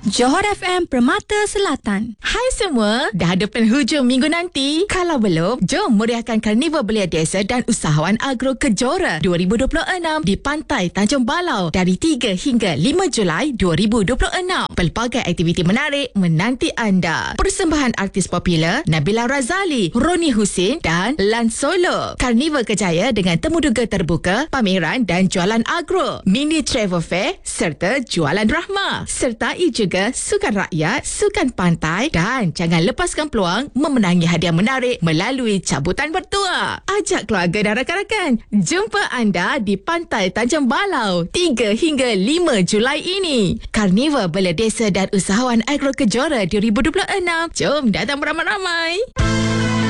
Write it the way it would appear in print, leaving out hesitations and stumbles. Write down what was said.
Johor FM Permata Selatan. Hai semua, dah ada penghujung minggu nanti. Kalau belum, jom meriahkan Karnival Belia Desa dan Usahawan Agro Kejora 2026 di Pantai Tanjung Balau dari 3 hingga 5 Julai 2026. Pelbagai aktiviti menarik menanti anda. Persembahan artis popular Nabila Razali, Roni Husin dan Lan Solo. Karnival Kejaya dengan temuduga terbuka, pameran dan jualan agro, mini travel fair serta jualan rahmah. Sertai juga sukan rakyat, sukan pantai dan jangan lepaskan peluang memenangi hadiah menarik melalui cabutan bertuah. Ajak keluarga dan rakan-rakan. Jumpa anda di Pantai Tanjung Balau 3 hingga 5 Julai ini. Karnival Belia Desa dan Usahawan Agro Kejora 2026. Jom datang beramai-ramai.